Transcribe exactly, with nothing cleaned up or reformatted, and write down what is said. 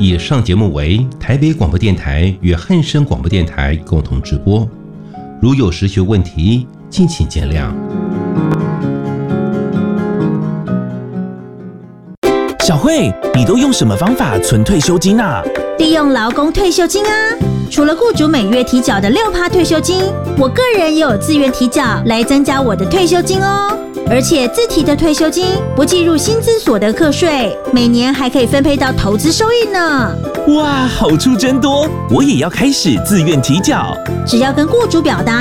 以上节目为台北广播电台与汉声广播电台共同直播，如有时学问题，敬请见谅。 小慧，你都用什么方法存退休金啊？ 利用劳工退休金啊！除了雇主每月提缴的 百分之六 退休金，我个人也有自愿提缴来增加我的退休金哦。而且自提的退休金不计入薪资所得课税，每年还可以分配到投资收益呢。 哇，好处真多！我也要开始自愿提缴。 只要跟雇主表达